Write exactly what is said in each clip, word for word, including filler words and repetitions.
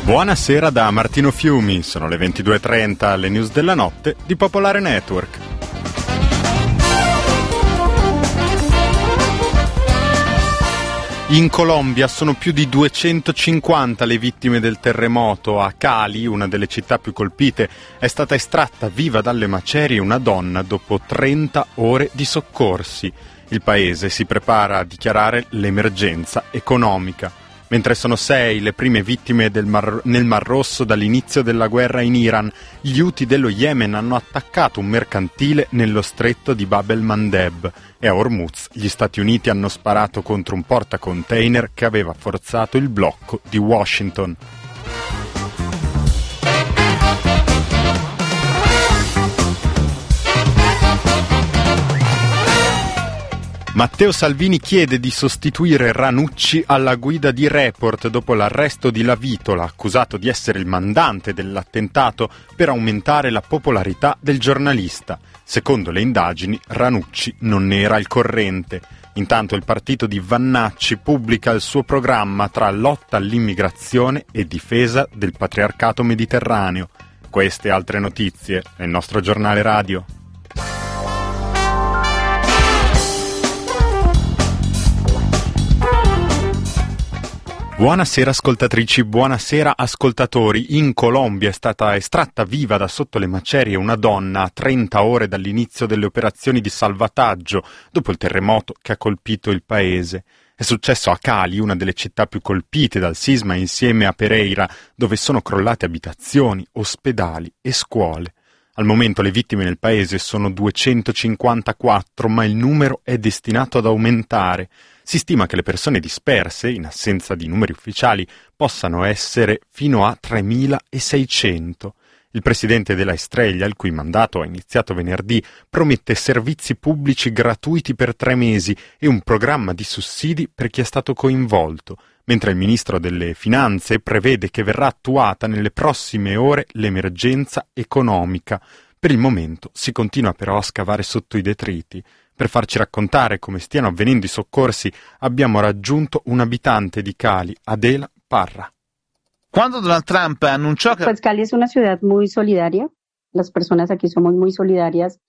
Buonasera da Martino Fiumi, sono le ventidue e trenta, alle news della notte di Popolare Network. In Colombia sono più di duecentocinquanta le vittime del terremoto. A Cali, una delle città più colpite, è stata estratta viva dalle macerie una donna dopo trenta ore di soccorsi. Il paese si prepara a dichiarare l'emergenza economica. Mentre sono sei le prime vittime del Mar- nel Mar Rosso dall'inizio della guerra in Iran, gli Houthi dello Yemen hanno attaccato un mercantile nello stretto di Bab el-Mandeb e a Hormuz gli Stati Uniti hanno sparato contro un portacontainer che aveva forzato il blocco di Washington. Matteo Salvini chiede di sostituire Ranucci alla guida di Report dopo l'arresto di Lavitola, accusato di essere il mandante dell'attentato, per aumentare la popolarità del giornalista. Secondo le indagini, Ranucci non ne era al corrente. Intanto il partito di Vannacci pubblica il suo programma tra lotta all'immigrazione e difesa del patriarcato mediterraneo. Queste e altre notizie nel nostro giornale radio. Buonasera ascoltatrici, buonasera ascoltatori. In Colombia è stata estratta viva da sotto le macerie una donna a trenta ore dall'inizio delle operazioni di salvataggio dopo il terremoto che ha colpito il paese. È successo a Cali, una delle città più colpite dal sisma, insieme a Pereira, dove sono crollate abitazioni, ospedali e scuole. Al momento le vittime nel paese sono duecentocinquantaquattro, ma il numero è destinato ad aumentare. Si stima che le persone disperse, in assenza di numeri ufficiali, possano essere fino a tremilaseicento. Il presidente della Estrella, il cui mandato ha iniziato venerdì, promette servizi pubblici gratuiti per tre mesi e un programma di sussidi per chi è stato coinvolto, mentre il ministro delle Finanze prevede che verrà attuata nelle prossime ore l'emergenza economica. Per il momento si continua però a scavare sotto i detriti. Per farci raccontare come stiano avvenendo i soccorsi abbiamo raggiunto un abitante di Cali, Adela Parra. Quando Donald Trump annunciò che... Pues Cali es una ciudad muy solidaria, las personas aquí somos muy solidarias.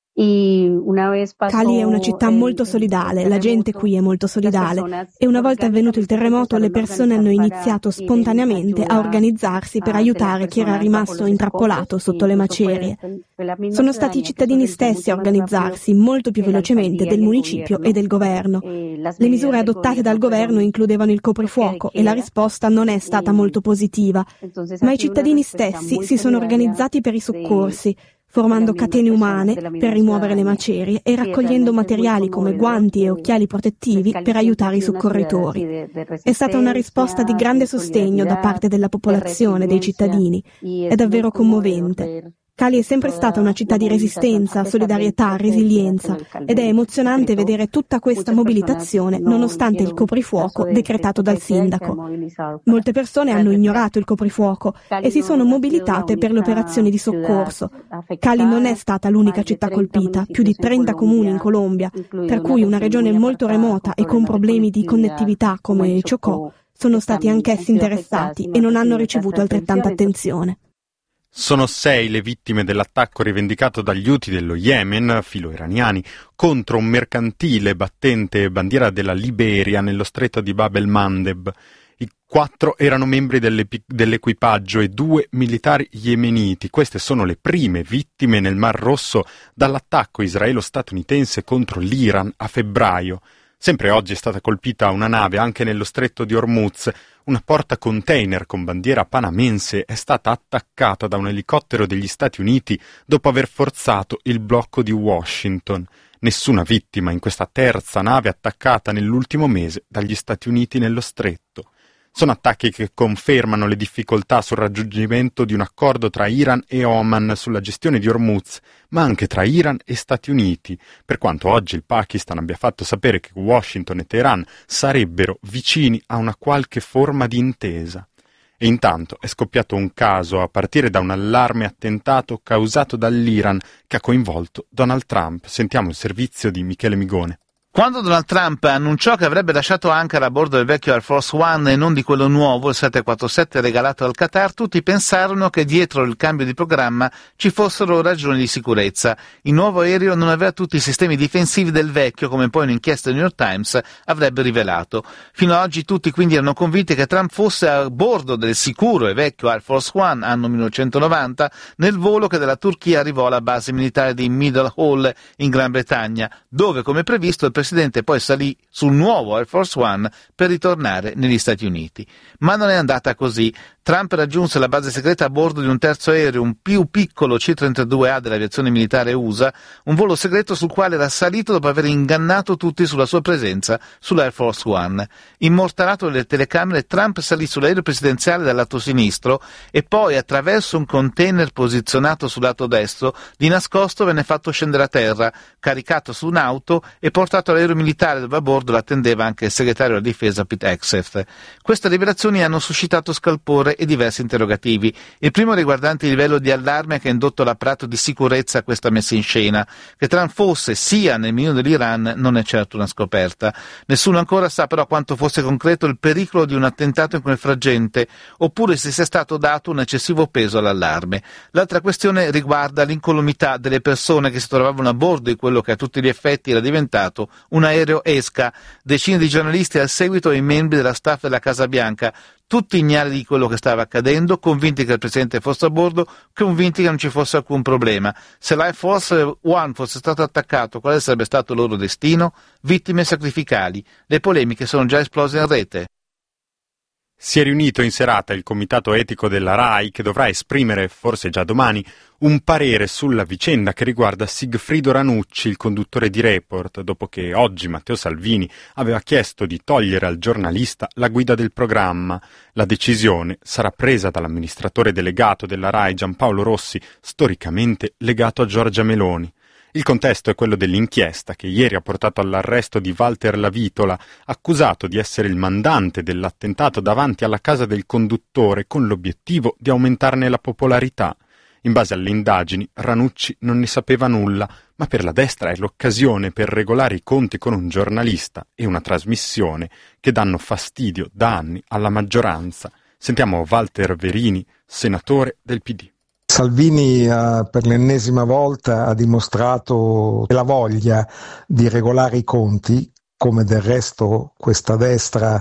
Cali è una città molto solidale, la gente qui è molto solidale e una volta avvenuto il terremoto le persone hanno iniziato spontaneamente a organizzarsi per aiutare chi era rimasto intrappolato sotto le macerie. Sono stati i cittadini stessi a organizzarsi molto più velocemente del municipio e del governo. Le misure adottate dal governo includevano il coprifuoco e la risposta non è stata molto positiva, ma i cittadini stessi si sono organizzati per i soccorsi, formando catene umane per rimuovere le macerie e raccogliendo materiali come guanti e occhiali protettivi per aiutare i soccorritori. È stata una risposta di grande sostegno da parte della popolazione, dei cittadini. È davvero commovente. Cali è sempre stata una città di resistenza, solidarietà, resilienza ed è emozionante vedere tutta questa mobilitazione nonostante il coprifuoco decretato dal sindaco. Molte persone hanno ignorato il coprifuoco e si sono mobilitate per le operazioni di soccorso. Cali non è stata l'unica città colpita, più di trenta comuni in Colombia, per cui una regione molto remota e con problemi di connettività come Chocó sono stati anch'essi interessati e non hanno ricevuto altrettanta attenzione. Sono sei le vittime dell'attacco rivendicato dagli Houthi dello Yemen, filo-iraniani, contro un mercantile battente bandiera della Liberia nello stretto di Bab el-Mandeb. I quattro erano membri dell'equipaggio e due militari yemeniti. Queste sono le prime vittime nel Mar Rosso dall'attacco israelo-statunitense contro l'Iran a febbraio. Sempre oggi è stata colpita una nave anche nello stretto di Hormuz. Una portacontainer con bandiera panamense è stata attaccata da un elicottero degli Stati Uniti dopo aver forzato il blocco di Washington. Nessuna vittima in questa terza nave attaccata nell'ultimo mese dagli Stati Uniti nello stretto. Sono attacchi che confermano le difficoltà sul raggiungimento di un accordo tra Iran e Oman sulla gestione di Hormuz, ma anche tra Iran e Stati Uniti, per quanto oggi il Pakistan abbia fatto sapere che Washington e Teheran sarebbero vicini a una qualche forma di intesa. E intanto è scoppiato un caso a partire da un allarme attentato causato dall'Iran che ha coinvolto Donald Trump. Sentiamo il servizio di Michele Migone. Quando Donald Trump annunciò che avrebbe lasciato Ankara a bordo del vecchio Air Force One e non di quello nuovo, il sette quarantasette regalato al Qatar, tutti pensarono che dietro il cambio di programma ci fossero ragioni di sicurezza. Il nuovo aereo non aveva tutti i sistemi difensivi del vecchio, come poi un'inchiesta del New York Times avrebbe rivelato. Fino ad oggi tutti quindi erano convinti che Trump fosse a bordo del sicuro e vecchio Air Force One, anno millenovecentonovanta, nel volo che dalla Turchia arrivò alla base militare di Middle Hall in Gran Bretagna, dove, come previsto, il Il presidente poi salì sul nuovo Air Force One per ritornare negli Stati Uniti. Ma non è andata così. Trump raggiunse la base segreta a bordo di un terzo aereo, un più piccolo C trentadue A dell'aviazione militare U S A, un volo segreto sul quale era salito dopo aver ingannato tutti sulla sua presenza sull'Air Force One. Immortalato dalle telecamere, Trump salì sull'aereo presidenziale dal lato sinistro e poi, attraverso un container posizionato sul lato destro, di nascosto venne fatto scendere a terra, caricato su un'auto e portato all'aereo militare dove a bordo l'attendeva anche il segretario della difesa Pete Hegseth. Queste rivelazioni hanno suscitato scalpore e diversi interrogativi. Il primo riguardante il livello di allarme che ha indotto l'apparato di sicurezza a questa messa in scena. Che Trump fosse sia nel menù dell'Iran non è certo una scoperta. Nessuno ancora sa però quanto fosse concreto il pericolo di un attentato in quel frangente, oppure se sia stato dato un eccessivo peso all'allarme. L'altra questione riguarda l'incolumità delle persone che si trovavano a bordo di quello che a tutti gli effetti era diventato un aereo esca. Decine di giornalisti al seguito e i membri della staff della Casa Bianca, tutti ignari di quello che stava accadendo, convinti che il presidente fosse a bordo, convinti che non ci fosse alcun problema. Se l'Air Force One fosse stato attaccato, quale sarebbe stato il loro destino? Vittime sacrificali. Le polemiche sono già esplose in rete. Si è riunito in serata il comitato etico della RAI che dovrà esprimere, forse già domani, un parere sulla vicenda che riguarda Sigfrido Ranucci, il conduttore di Report, dopo che oggi Matteo Salvini aveva chiesto di togliere al giornalista la guida del programma. La decisione sarà presa dall'amministratore delegato della RAI Giampaolo Rossi, storicamente legato a Giorgia Meloni. Il contesto è quello dell'inchiesta che ieri ha portato all'arresto di Walter Lavitola, accusato di essere il mandante dell'attentato davanti alla casa del conduttore con l'obiettivo di aumentarne la popolarità. In base alle indagini, Ranucci non ne sapeva nulla, ma per la destra è l'occasione per regolare i conti con un giornalista e una trasmissione che danno fastidio da anni alla maggioranza. Sentiamo Walter Verini, senatore del P D. Salvini uh, per l'ennesima volta ha dimostrato la voglia di regolare i conti, come del resto questa destra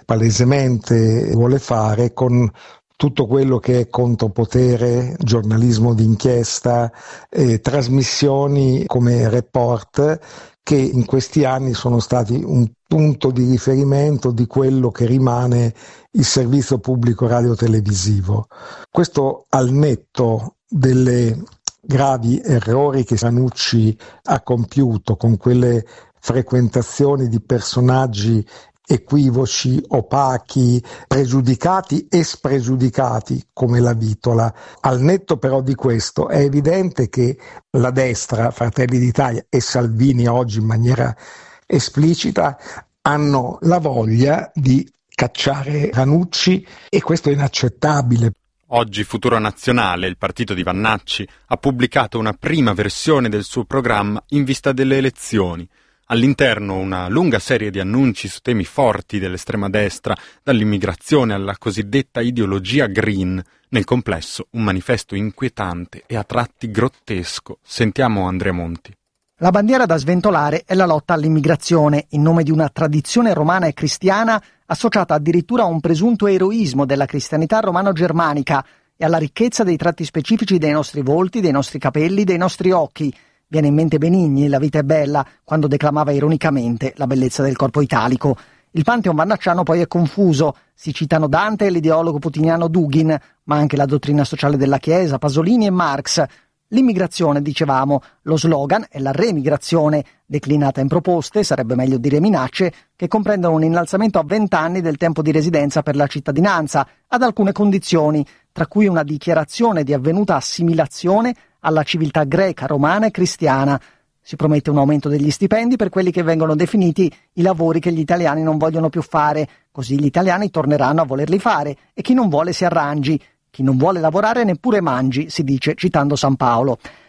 palesemente vuole fare, con tutto quello che è contropotere, giornalismo d'inchiesta, eh, trasmissioni come Report, che in questi anni sono stati un punto di riferimento di quello che rimane il servizio pubblico radiotelevisivo. Questo al netto delle gravi errori che Ranucci ha compiuto con quelle frequentazioni di personaggi equivoci, opachi, pregiudicati e spregiudicati come Lavitola. Al netto però di questo è evidente che la destra, Fratelli d'Italia e Salvini oggi in maniera esplicita hanno la voglia di cacciare Ranucci e questo è inaccettabile. Oggi Futuro Nazionale, il partito di Vannacci, ha pubblicato una prima versione del suo programma in vista delle elezioni. All'interno una lunga serie di annunci su temi forti dell'estrema destra, dall'immigrazione alla cosiddetta ideologia green. Nel complesso un manifesto inquietante e a tratti grottesco. Sentiamo Andrea Monti. La bandiera da sventolare è la lotta all'immigrazione, in nome di una tradizione romana e cristiana associata addirittura a un presunto eroismo della cristianità romano-germanica e alla ricchezza dei tratti specifici dei nostri volti, dei nostri capelli, dei nostri occhi. Viene in mente Benigni, La vita è bella, quando declamava ironicamente la bellezza del corpo italico. Il pantheon vannacciano poi è confuso. Si citano Dante e l'ideologo putiniano Dugin, ma anche la dottrina sociale della Chiesa, Pasolini e Marx. L'immigrazione, dicevamo, lo slogan è la remigrazione, declinata in proposte, sarebbe meglio dire minacce, che comprendono un innalzamento a vent'anni del tempo di residenza per la cittadinanza, ad alcune condizioni, tra cui una dichiarazione di avvenuta assimilazione alla civiltà greca, romana e cristiana. Si promette un aumento degli stipendi per quelli che vengono definiti i lavori che gli italiani non vogliono più fare, così gli italiani torneranno a volerli fare e chi non vuole si arrangi. Chi non vuole lavorare neppure mangi, si dice citando San Paolo.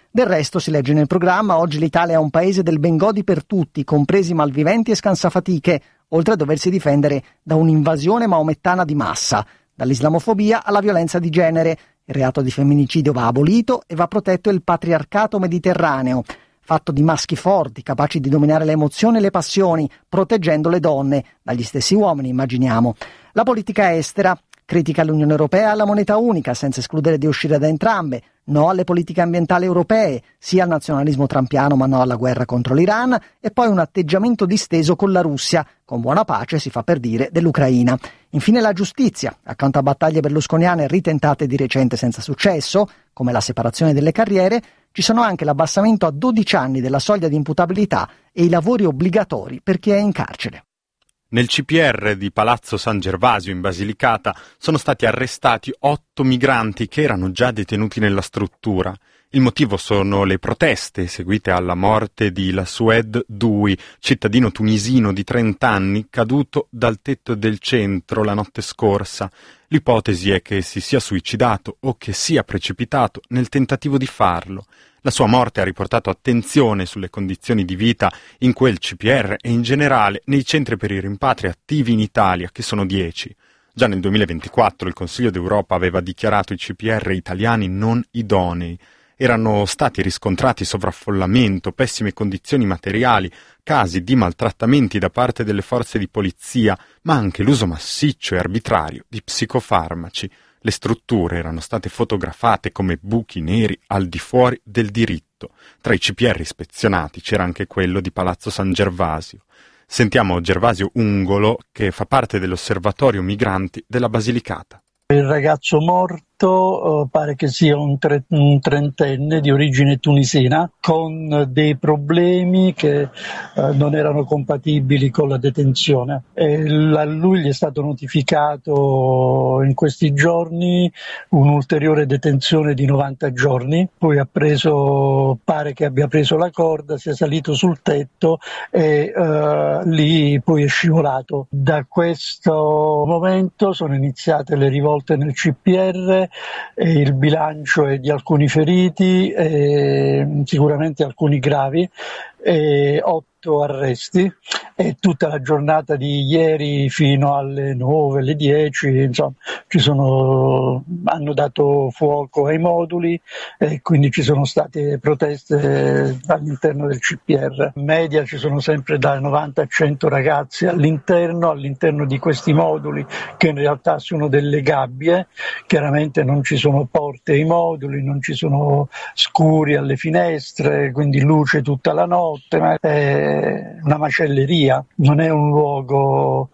Del resto, si legge nel programma, oggi l'Italia è un paese del bengodi per tutti, compresi malviventi e scansafatiche, oltre a doversi difendere da un'invasione maomettana di massa, dall'islamofobia alla violenza di genere. Il reato di femminicidio va abolito e va protetto il patriarcato mediterraneo, fatto di maschi forti, capaci di dominare le emozioni e le passioni, proteggendo le donne, dagli stessi uomini, immaginiamo. La politica estera critica l'Unione Europea e la moneta unica, senza escludere di uscire da entrambe. No alle politiche ambientali europee, sì al nazionalismo trumpiano ma no alla guerra contro l'Iran, e poi un atteggiamento disteso con la Russia, con buona pace si fa per dire dell'Ucraina. Infine la giustizia, accanto a battaglie berlusconiane ritentate di recente senza successo, come la separazione delle carriere, ci sono anche l'abbassamento a dodici anni della soglia di imputabilità e i lavori obbligatori per chi è in carcere. Nel C P R di Palazzo San Gervasio in Basilicata sono stati arrestati otto migranti che erano già detenuti nella struttura. Il motivo sono le proteste seguite alla morte di Lasoued Doui, cittadino tunisino di trenta anni caduto dal tetto del centro la notte scorsa. L'ipotesi è che si sia suicidato o che sia precipitato nel tentativo di farlo. La sua morte ha riportato attenzione sulle condizioni di vita in quel C P R e in generale nei centri per i rimpatri attivi in Italia, che sono dieci. Già nel duemilaventiquattro il Consiglio d'Europa aveva dichiarato i C P R italiani non idonei. Erano stati riscontrati sovraffollamento, pessime condizioni materiali, casi di maltrattamenti da parte delle forze di polizia, ma anche l'uso massiccio e arbitrario di psicofarmaci. Le strutture erano state fotografate come buchi neri al di fuori del diritto. Tra i C P R ispezionati c'era anche quello di Palazzo San Gervasio. Sentiamo Gervasio Ungolo, che fa parte dell'Osservatorio Migranti della Basilicata. Il ragazzo morto uh, pare che sia un, tre, un trentenne di origine tunisina con dei problemi che uh, non erano compatibili con la detenzione. E a lui gli è stato notificato in questi giorni un'ulteriore detenzione di novanta giorni, poi ha preso, pare che abbia preso la corda, sia salito sul tetto e uh, lì poi è scivolato. Da questo momento sono iniziate le rivolte nel C P R, e il bilancio è di alcuni feriti, e sicuramente alcuni gravi, e otto arresti, e tutta la giornata di ieri fino alle nove, alle dieci, insomma, ci sono, hanno dato fuoco ai moduli e quindi ci sono state proteste all'interno del C P R. In media ci sono sempre da novanta a cento ragazzi all'interno, all'interno di questi moduli che in realtà sono delle gabbie, chiaramente non ci sono porte ai moduli, non ci sono scuri alle finestre, quindi luce tutta la notte, ma è una macelleria, non è un luogo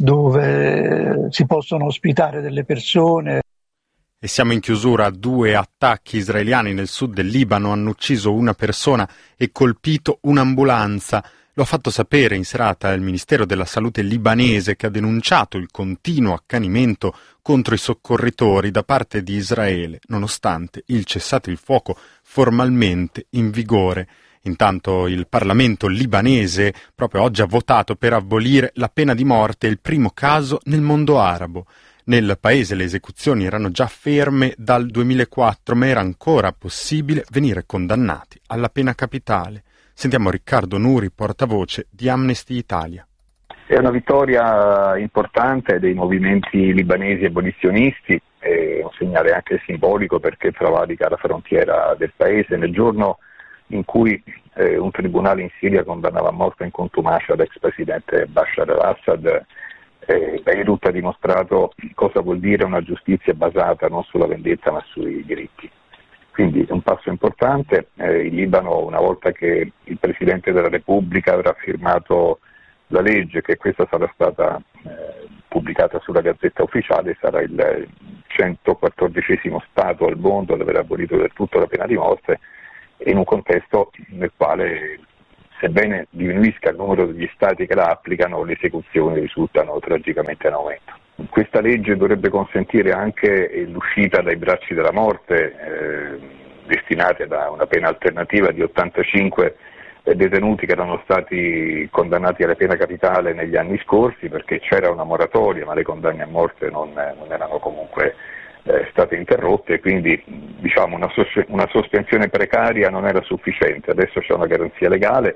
dove si possono ospitare delle persone. E siamo in chiusura. Due attacchi israeliani nel sud del Libano hanno ucciso una persona e colpito un'ambulanza. Lo ha fatto sapere in serata il Ministero della Salute libanese, che ha denunciato il continuo accanimento contro i soccorritori da parte di Israele, nonostante il cessate il fuoco formalmente in vigore. Intanto il Parlamento libanese proprio oggi ha votato per abolire la pena di morte, il primo caso nel mondo arabo. Nel paese le esecuzioni erano già ferme dal duemilaquattro, ma era ancora possibile venire condannati alla pena capitale. Sentiamo Riccardo Nuri, portavoce di Amnesty Italia. È una vittoria importante dei movimenti libanesi abolizionisti, è un segnale anche simbolico perché travalica la frontiera del paese. Nel giorno in cui eh, un tribunale in Siria condannava a morte in contumacia l'ex presidente Bashar al-Assad, eh, Beirut ha dimostrato cosa vuol dire una giustizia basata non sulla vendetta ma sui diritti. Quindi è un passo importante. Eh, il Libano, una volta che il Presidente della Repubblica avrà firmato la legge, che questa sarà stata eh, pubblicata sulla Gazzetta Ufficiale, sarà il centoquattordicesimo Stato al mondo ad aver abolito del tutto la pena di morte, in un contesto nel quale, sebbene diminuisca il numero degli stati che la applicano, le esecuzioni risultano tragicamente in aumento. Questa legge dovrebbe consentire anche l'uscita dai bracci della morte, eh, destinate da una pena alternativa di ottantacinque detenuti che erano stati condannati alla pena capitale negli anni scorsi, perché c'era una moratoria, ma le condanne a morte non, non erano comunque eh, state interrotte e quindi diciamo una, sos- una sospensione precaria non era sufficiente, adesso c'è una garanzia legale.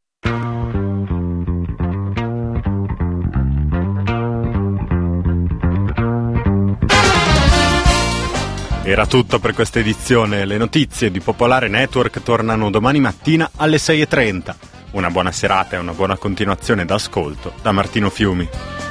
Era tutto per questa edizione, le notizie di Popolare Network tornano domani mattina alle sei e trenta. Una buona serata e una buona continuazione d'ascolto da Martino Fiumi.